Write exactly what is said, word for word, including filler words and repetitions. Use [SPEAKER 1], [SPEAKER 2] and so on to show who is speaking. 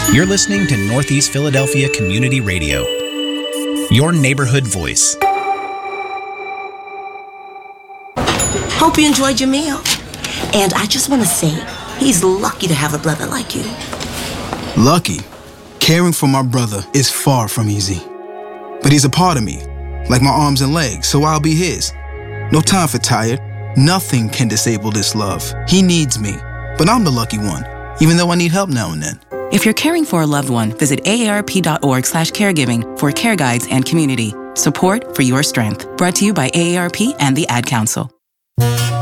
[SPEAKER 1] You're listening to Northeast Philadelphia Community Radio, your neighborhood voice.
[SPEAKER 2] Hope you enjoyed your meal. And I just want to say, he's lucky to have a brother like you.
[SPEAKER 3] Lucky? Caring for my brother is far from easy. But he's a part of me, like my arms and legs, so I'll be his. No time for tired. Nothing can disable this love. He needs me, but I'm the lucky one, even though I need help now and then.
[SPEAKER 4] If you're caring for a loved one, visit A A R P dot org slash caregiving for care guides and community support for your strength. Brought to you by A A R P and the Ad Council.